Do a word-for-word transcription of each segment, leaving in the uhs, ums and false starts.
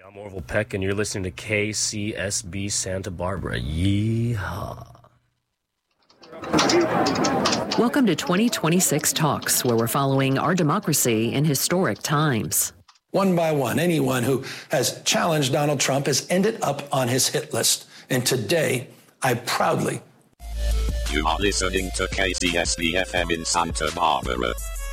I'm Orville Peck, and you're listening to K C S B Santa Barbara. Yeehaw. Welcome to twenty twenty-six Talks, where we're following our democracy in historic times. One by one, anyone who has challenged Donald Trump has ended up on his hit list. And today, I proudly... You are listening to K C S B F M in Santa Barbara.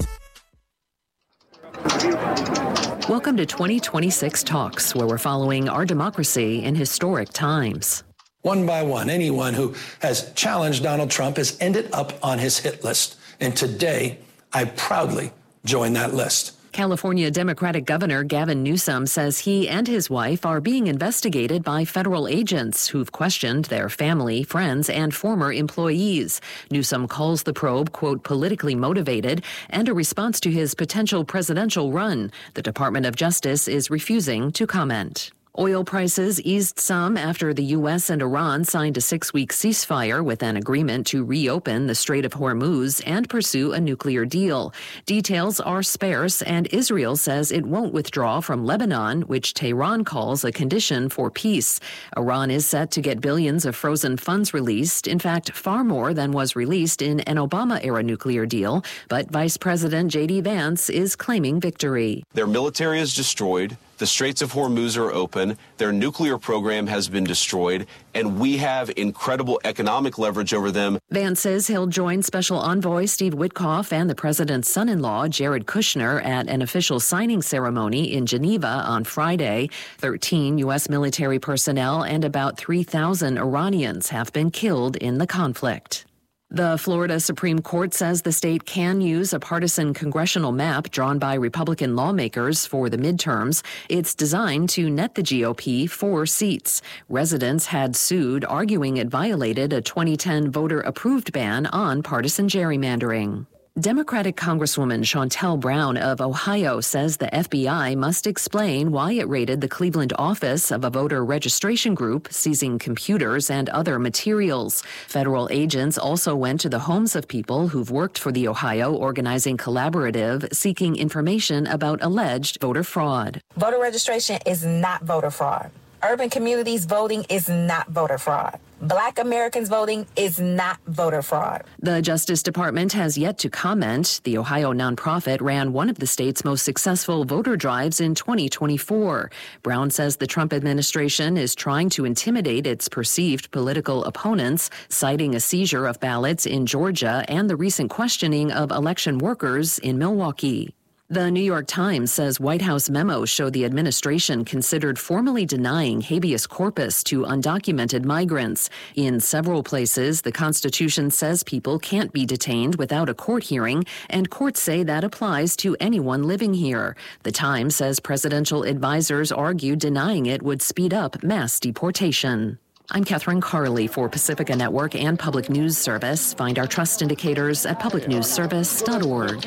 Welcome to twenty twenty-six Talks, where we're following our democracy in historic times. One by one, anyone who has challenged Donald Trump has ended up on his hit list. And today, I proudly join that list. California Democratic Governor Gavin Newsom says he and his wife are being investigated by federal agents who've questioned their family, friends, and former employees. Newsom calls the probe, quote, politically motivated and a response to his potential presidential run. The Department of Justice is refusing to comment. Oil prices eased some after the U S and Iran signed a six-week ceasefire with an agreement to reopen the Strait of Hormuz and pursue a nuclear deal. Details are sparse, and Israel says it won't withdraw from Lebanon, which Tehran calls a condition for peace. Iran is set to get billions of frozen funds released, in fact, far more than was released in an Obama-era nuclear deal, but Vice President J D Vance is claiming victory. Their military is destroyed. The Straits of Hormuz are open, their nuclear program has been destroyed, and we have incredible economic leverage over them. Vance says he'll join Special Envoy Steve Witkoff and the president's son-in-law, Jared Kushner, at an official signing ceremony in Geneva on Friday. Thirteen U S military personnel and about three thousand Iranians have been killed in the conflict. The Florida Supreme Court says the state can use a partisan congressional map drawn by Republican lawmakers for the midterms. It's designed to net the G O P four seats. Residents had sued, arguing it violated a twenty ten voter-approved ban on partisan gerrymandering. Democratic Congresswoman Shontel Brown of Ohio says the F B I must explain why it raided the Cleveland office of a voter registration group, seizing computers and other materials. Federal agents also went to the homes of people who've worked for the Ohio Organizing Collaborative, seeking information about alleged voter fraud. Voter registration is not voter fraud. Urban communities voting is not voter fraud. Black Americans voting is not voter fraud. The Justice Department has yet to comment. The Ohio nonprofit ran one of the state's most successful voter drives in twenty twenty-four. Brown says the Trump administration is trying to intimidate its perceived political opponents, citing a seizure of ballots in Georgia and the recent questioning of election workers in Milwaukee. The New York Times says White House memos show the administration considered formally denying habeas corpus to undocumented migrants. In several places, the Constitution says people can't be detained without a court hearing, and courts say that applies to anyone living here. The Times says presidential advisors argued denying it would speed up mass deportation. I'm Catherine Carley for Pacifica Network and Public News Service. Find our trust indicators at public news service dot org.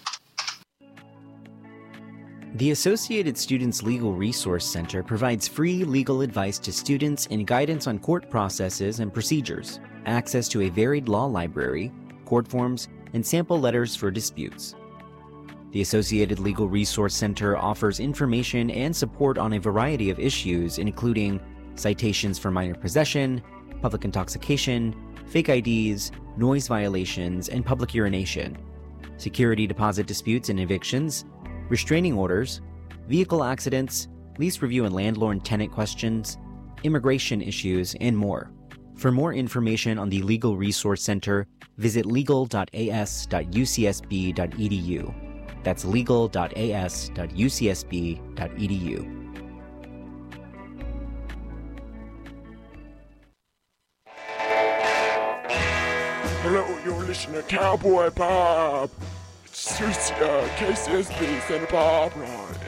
The Associated Students Legal Resource Center provides free legal advice to students and guidance on court processes and procedures, access to a varied law library, court forms, and sample letters for disputes. The Associated Legal Resource Center offers information and support on a variety of issues, including citations for minor possession, public intoxication, fake I Ds, noise violations, and public urination, security deposit disputes and evictions, restraining orders, vehicle accidents, lease review and landlord-tenant questions, immigration issues, and more. For more information on the Legal Resource Center, visit legal dot a s dot u c s b dot e d u. That's legal dot a s dot u c s b dot e d u. Hello, you're listening to Cowboy Bob. It's uh, K C S B, Santa Barbara.